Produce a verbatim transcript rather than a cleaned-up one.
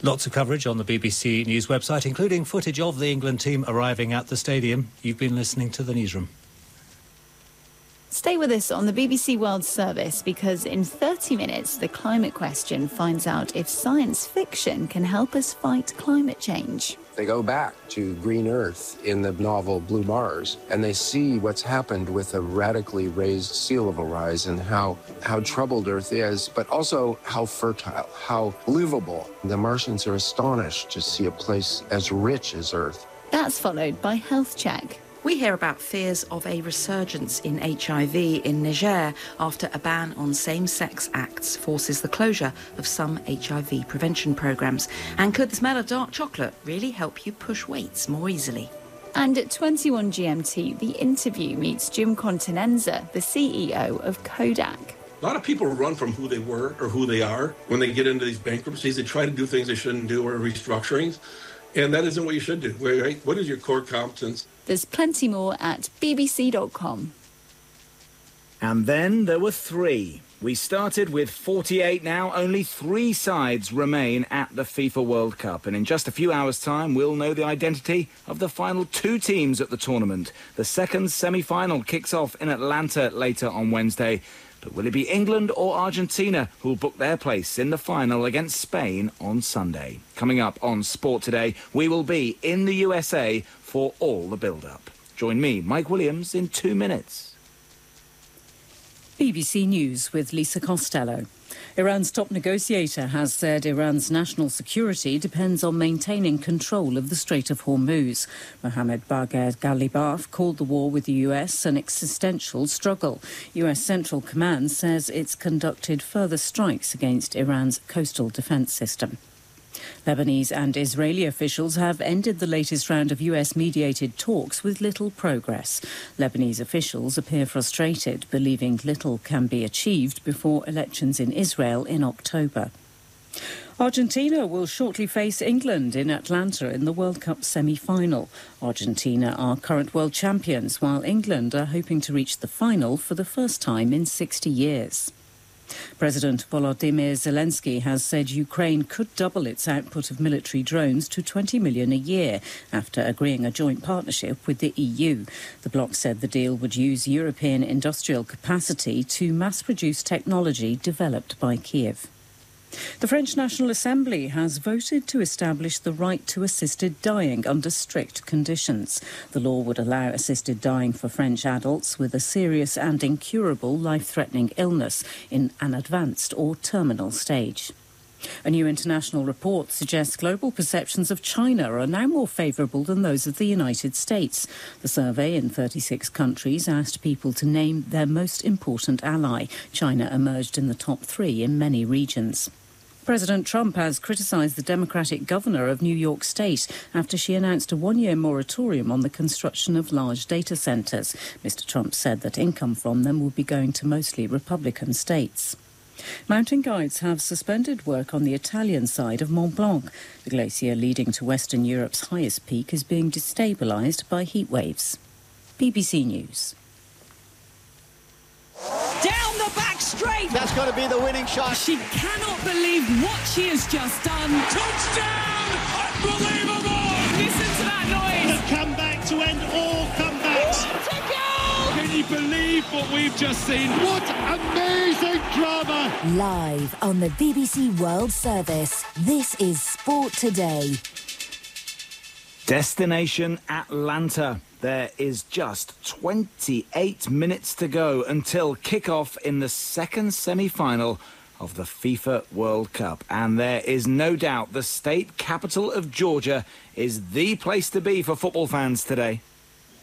Lots of coverage on the B B C News website, including footage of the England team arriving at the stadium. You've been listening to the Newsroom. Stay with us on the B B C World Service, because in thirty minutes, The Climate Question finds out if science fiction can help us fight climate change. They go back to Green Earth in the novel Blue Mars, and they see what's happened with a radically raised sea level rise and how, how troubled Earth is, but also how fertile, how livable. The Martians are astonished to see a place as rich as Earth. That's followed by Health Check. We hear about fears of a resurgence in H I V in Niger after a ban on same-sex acts forces the closure of some H I V prevention programmes. And could the smell of dark chocolate really help you push weights more easily? And at twenty-one G M T, The Interview meets Jim Continenza, the C E O of Kodak. A lot of people run from who they were or who they are. When they get into these bankruptcies, they try to do things they shouldn't do or restructurings. And that isn't what you should do, right? What is your core competence? There's plenty more at b b c dot com. And then there were three. We started with forty-eight now. Only three sides remain at the FIFA World Cup. And in just a few hours' time, we'll know the identity of the final two teams at the tournament. The second semi-final kicks off in Atlanta later on Wednesday. But will it be England or Argentina who'll book their place in the final against Spain on Sunday? Coming up on Sport Today, we will be in the U S A for all the build-up. Join me, Mike Williams, in two minutes. B B C News with Lisa Costello. Iran's top negotiator has said Iran's national security depends on maintaining control of the Strait of Hormuz. Mohammad Bagher Ghalibaf called the war with the U S an existential struggle. U S Central Command says it's conducted further strikes against Iran's coastal defence system. Lebanese and Israeli officials have ended the latest round of U S-mediated talks with little progress. Lebanese officials appear frustrated, believing little can be achieved before elections in Israel in October. Argentina will shortly face England in Atlanta in the World Cup semi-final. Argentina are current world champions, while England are hoping to reach the final for the first time in sixty years. President Volodymyr Zelensky has said Ukraine could double its output of military drones to twenty million a year after agreeing a joint partnership with the E U. The bloc said the deal would use European industrial capacity to mass-produce technology developed by Kiev. The French National Assembly has voted to establish the right to assisted dying under strict conditions. The law would allow assisted dying for French adults with a serious and incurable life-threatening illness in an advanced or terminal stage. A new international report suggests global perceptions of China are now more favourable than those of the United States. The survey in thirty-six countries asked people to name their most important ally. China emerged in the top three in many regions. President Trump has criticised the Democratic governor of New York State after she announced a one-year moratorium on the construction of large data centres. Mister Trump said that income from them would be going to mostly Republican states. Mountain guides have suspended work on the Italian side of Mont Blanc. The glacier leading to Western Europe's highest peak is being destabilised by heat waves. B B C News. Down the back straight. That's got to be the winning shot. She cannot believe what she has just done. Touchdown! Unbelievable! Listen to that noise. The comeback to end all comebacks. What a goal! Can you believe what we've just seen? What amazing drama! Live on the B B C World Service, this is Sport Today. Destination Atlanta. There is just twenty-eight minutes to go until kick-off in the second semi-final of the FIFA World Cup. And there is no doubt the state capital of Georgia is the place to be for football fans today.